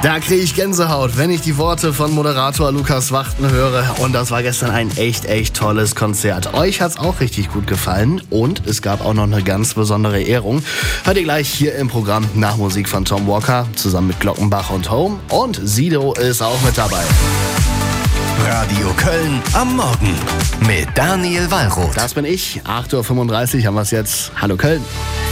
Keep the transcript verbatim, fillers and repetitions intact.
Da kriege ich Gänsehaut, wenn ich die Worte von Moderator Lukas Wachten höre. Und das war gestern ein echt, echt tolles Konzert. Euch hat's auch richtig gut gefallen. Und es gab auch noch eine ganz besondere Ehrung. Hört ihr gleich hier im Programm nach Musik von Tom Walker zusammen mit Glockenbach und Home. Und Sido ist auch mit dabei. Radio Köln am Morgen mit Daniel Wallroth. Das bin ich. acht Uhr fünfunddreißig haben wir es jetzt. Hallo Köln.